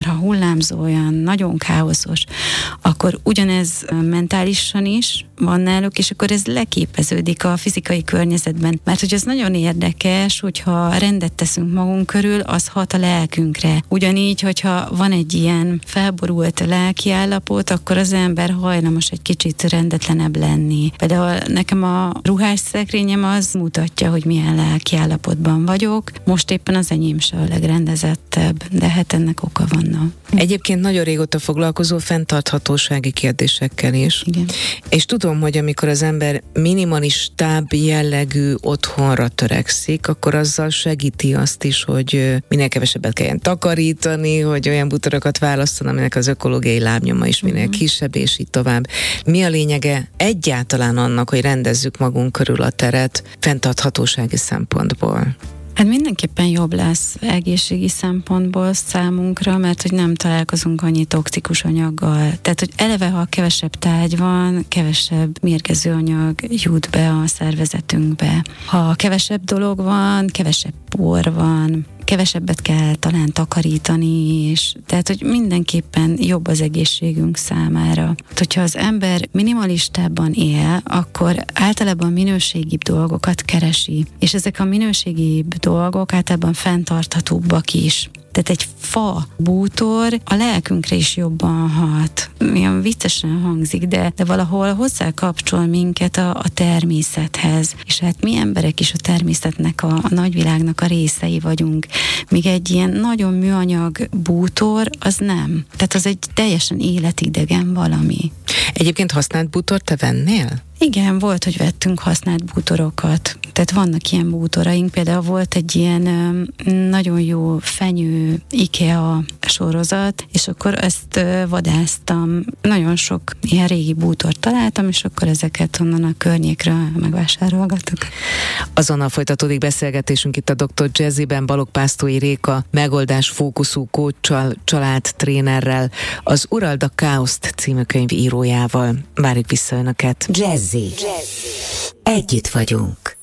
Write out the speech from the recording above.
ha hullámzó, olyan nagyon káoszos, akkor ugyanez mentálisan is van náluk, és akkor ez leképeződik a fizikai környezetben. Mert hogy az nagyon érdekes, hogyha rendet teszünk magunk körül, az hat a lelkünkre. Ugyanígy, hogyha van egy ilyen felborult lelki állapot, akkor az ember hajlamos egy kicsit rendetlenebb lenni. Például nekem a ruhásszekrényem az mutatja, hogy milyen lelki állapotban vagyok. Most éppen az enyém se a legrendezettebb, de hát ennek oka vannak. Egyébként nagyon régóta foglalkozó fenntarthatósági kérdésekkel is. Igen. És tudom, hogy amikor az ember minimalistább jellegű otthonra törekszik, akkor azzal segíti azt is, hogy minél kevesebbet kelljen takarítani, hogy olyan bútorokat válasszon, aminek az ökológiai lábnyoma is minél kisebb, és így tovább. Mi a lényege egyáltalán annak, hogy rendezzük magunk körül a teret fenntarthatósági szempontból? Hát mindenképpen jobb lesz egészségi szempontból számunkra, mert hogy nem találkozunk annyi toxikus anyaggal. Tehát, hogy eleve, ha kevesebb tárgy van, kevesebb mérgező anyag jut be a szervezetünkbe. Ha kevesebb dolog van, kevesebb por van, kevesebbet kell talán takarítani, és tehát, hogy mindenképpen jobb az egészségünk számára. Hogyha az ember minimalistában él, akkor általában minőségibb dolgokat keresi, és ezek a minőségibb dolgok általában fenntarthatóbbak is. Tehát egy fa bútor a lelkünkre is jobban hat. Milyen viccesen hangzik, de valahol hozzá kapcsol minket a természethez. És hát mi emberek is a természetnek, a nagyvilágnak a részei vagyunk. Míg egy ilyen nagyon műanyag bútor, az nem. Tehát az egy teljesen életidegen valami. Egyébként használt bútort te vennél? Igen, volt, hogy vettünk használt bútorokat. Tehát vannak ilyen bútoraink, például volt egy ilyen nagyon jó fenyő IKEA sorozat, és akkor ezt vadásztam. Nagyon sok ilyen régi bútort találtam, és akkor ezeket onnan a környékről megvásárolgattuk. Azonnal folytatódik beszélgetésünk itt a Dr. Jazzyben Balogh Pásztói Réka megoldás fókuszú coachsal, családtrénerrel, az Urald a káoszt című könyv írójával. Várjuk vissza önöket. Jazzy. Együtt vagyunk.